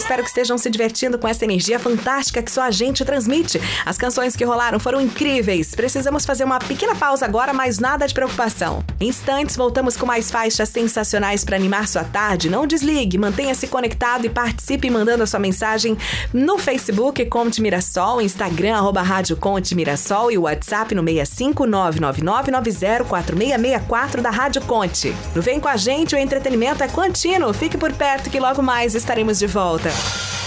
espero que estejam se divertindo com essa energia fantástica que só a gente transmite. As canções que rolaram foram incríveis. Precisamos fazer uma pequena pausa agora, mas nada de preocupação. Em instantes, voltamos com mais faixas sensacionais para animar sua tarde. Não desligue, mantenha-se conectado e participe mandando a sua mensagem no Facebook Conte Mirassol, Instagram @Rádio Conte Mirassol e o WhatsApp no 65999904664 da Rádio Conte. No Vem com a gente, o entretenimento é contínuo. Fique por perto que logo mais estaremos de volta.